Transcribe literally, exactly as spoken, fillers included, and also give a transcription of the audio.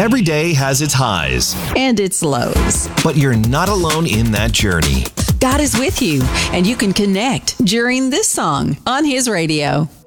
Every day has its highs, and its lows. but you're not alone in that journey. God is with you, and you can connect during this song on His radio.